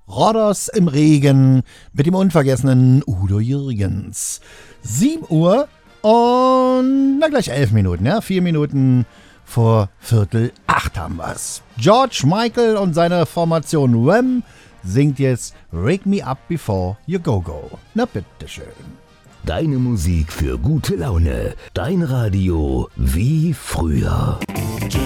Rodos im Regen mit dem unvergessenen Udo Jürgens. 7 Uhr und gleich 11 Minuten, ja, 4 Minuten vor 7:45 haben wir's. George Michael und seine Formation Wham singt jetzt Wake Me Up Before You Go Go. Na bitteschön. Deine Musik für gute Laune. Dein Radio wie früher.